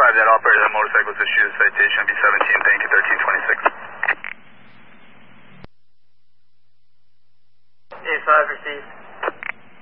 that operator that motorcycle was issued a citation, B17, thank you, 1326. A5 received.